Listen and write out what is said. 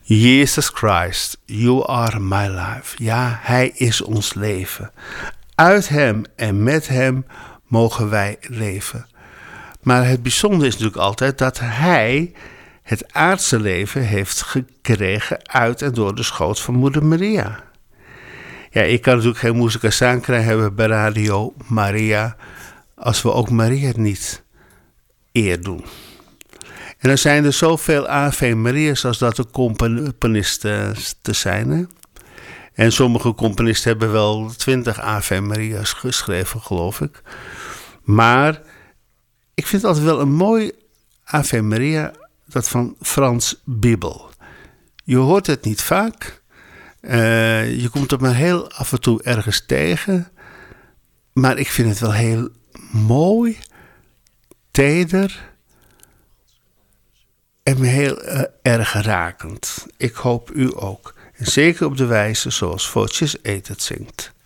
Jesus Christ, you are my life. Ja, hij is ons leven. Uit hem en met hem mogen wij leven. Maar het bijzondere is natuurlijk altijd dat hij het aardse leven heeft gekregen uit en door de schoot van moeder Maria. Ja, ik kan natuurlijk geen Musica Sacra hebben bij Radio Maria als we ook Maria niet eer doen. En er zijn er zoveel Ave Maria's als dat de componisten te zijn. Hè? En sommige componisten hebben wel 20 Ave Maria's geschreven, geloof ik. Maar ik vind het altijd wel een mooi Ave Maria, dat van Frans Bibel. Je hoort het niet vaak. Je komt het maar heel af en toe ergens tegen. Maar ik vind het wel heel mooi, teder en heel erg rakend. Ik hoop u ook. En zeker op de wijze zoals Voces Eet het zingt.